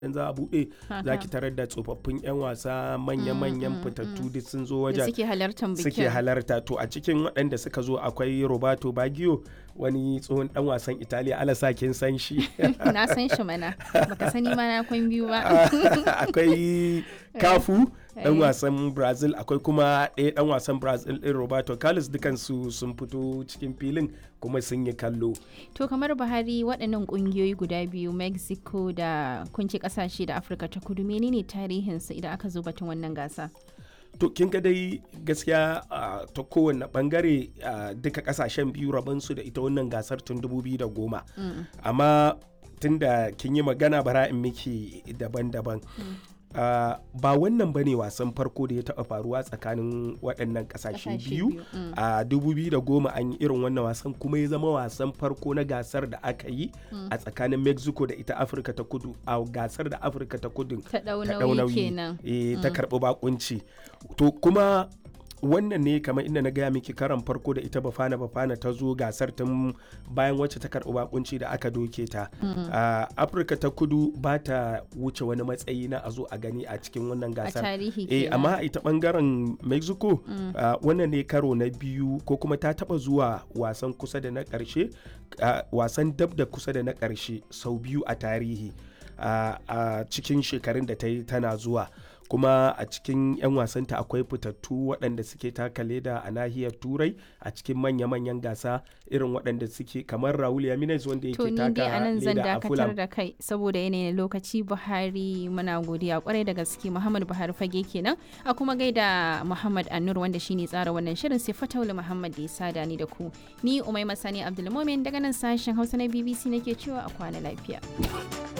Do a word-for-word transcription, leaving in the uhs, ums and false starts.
in za a buɗe za ki tarar da tsofaffin 'yan wasa manya-manyan fitattu duk sun zo wajen suke halartar bikin suke halarta. To a cikin waɗanda suka zo akwai Roberto Baggio, wani tsohon dan wasan Italiya, alasa kin san shi. Na san shi mana, baka sani ma na kwan biyu ba. Akwai Cafu dan wasan Brazil, akwai kuma ɗaya dan wasan Brazil ɗin Roberto Carlos, dukansu sun fito cikin filin kuma sun yi kallo. To kamar Buhari, waɗannan ƙungiyoyi guda biyu, Mexico da kunci ƙasashe da Afirka ta Kudu, menene tarihinsu idan aka zo batun wannan gasa? To kin ga dai gaskiya uh, ta kowane bangare uh, duka kasashen biyu rabansu da ita wannan gasar tun dubu biyu da goma. Mm. Amma tun da kin yi magana bara in miki daban-daban. Mm. Uh, ba wannan ba ne wasan farko da ya taɓa faruwa tsakanin waɗannan ƙasashe biyu. Mm. A uh, dubu biyu da goma an yi irin wannan wasan, kuma ya zama wasan farko na gasar da aka yi mm. a tsakanin Mexico da ita Afirka ta Kudu, a gasar da Afirka ta Kudu ta ɗau nauyi kenan. E, mm. ta karɓi bakunci. To kuma wannan ne kamar inda na gaya miki karan farko da ita Bafana Bafana ta zo gasar tun bayan wacce ta karɓi bakunci da aka doke ta. Mm-hmm. uh, Afirka ta Kudu ba ta wuce wani matsayi na a zo a gani a cikin wannan gasar. A tarihi eh, amma ita bangaren Mexico mm. uh, wannan ne karo na biyu, ko kuma ta taba zuwa wasan kusa da na ƙarshe, uh, wasan dab da kusa da na ƙarshe sau biyu a tarihi a uh, uh, cikin shekarun da ta yi tana zuwa. Kuma a cikin 'yan wasanta akwai fitattu waɗanda suke taka leda a nahiyar Turai a cikin manya-manyan gasa, irin waɗanda suke kamar Raul Jimenez wanda yake taka leda a Fulham. To ni dai anan zan dakatar da kai saboda yanayin lokaci. Buhari, muna godiya kwarai da gaske. Muhammad Buhari Fage kenan, a kuma gaida Muhammad Annur wanda shine tsara wannan shirin, sai Fataulu Muhammad da ya sada ni da ku. Ni Umaima Sani Abdulmumin daga nan sashen Hausa na B B C nake cewa a kwana lafiya.